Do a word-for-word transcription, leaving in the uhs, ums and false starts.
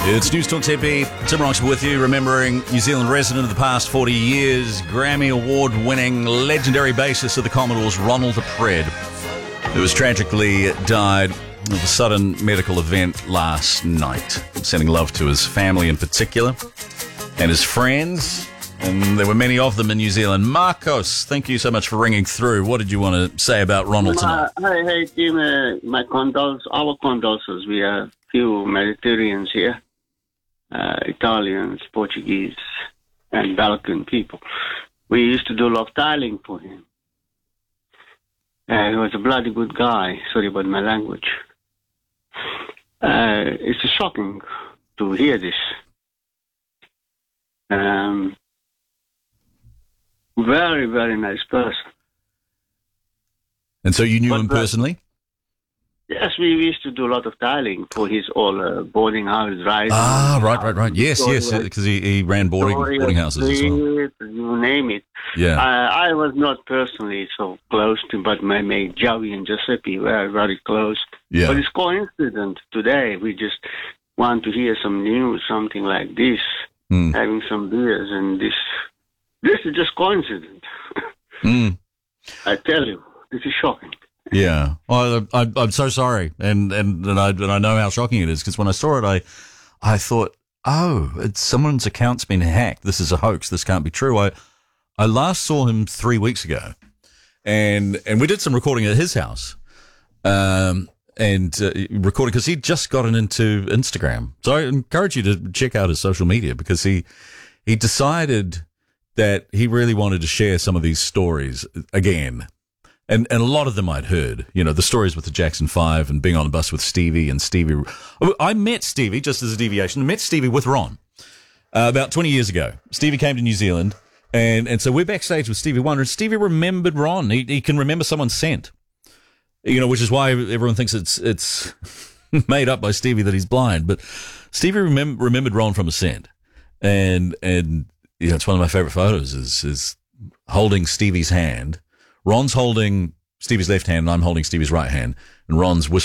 It's News Talk T V. Tim Rocks with you, remembering New Zealand resident of the past forty years, Grammy Award-winning legendary bassist of the Commodores, Ronald Pred, who was tragically died of a sudden medical event last night. Sending love to his family in particular and his friends, and there were many of them in New Zealand. Marcos, thank you so much for ringing through. What did you want to say about Ronald tonight? Uh, hey, hey, Tim, uh, my condolences, our condolences. We are few Mediterraneans here. Uh, Italians, Portuguese, and Balkan people. We used to do love tiling for him. Uh, he was a bloody good guy. Sorry about my language. Uh, it's shocking to hear this. Um, very, very nice person. And so you knew but, him personally? Yes, we used to do a lot of tiling for his all uh, boarding house, right? Ah, right, right, right. Yes, yes, because he, he ran boarding, boarding houses as well. You name it. Yeah. Uh, I was not personally so close to, but my mate Joey and Giuseppe were very close. Yeah. But it's coincident today. We just want to hear some news, something like this, mm. having some beers, and this. This is just coincident. mm. I tell you, this is shocking. Yeah, well, I, I'm so sorry, and and and I and I know how shocking it is, because when I saw it, I I thought, oh, it's someone's account's been hacked. This is a hoax. This can't be true. I I last saw him three weeks ago, and and we did some recording at his house, um, and uh, recording because he'd just gotten into Instagram. So I encourage you to check out his social media, because he he decided that he really wanted to share some of these stories again. And and a lot of them I'd heard, you know, the stories with the Jackson Five and being on a bus with Stevie and Stevie. I met Stevie, just as a deviation, I met Stevie with Ron uh, about twenty years ago. Stevie came to New Zealand, and, and so we're backstage with Stevie Wonder, and Stevie remembered Ron. He, he can remember someone's scent, you know, which is why everyone thinks it's it's made up by Stevie that he's blind. But Stevie remem- remembered Ron from a scent, and and you know, it's one of my favorite photos is is holding Stevie's hand. Ron's holding Stevie's left hand, and I'm holding Stevie's right hand, and Ron's whispering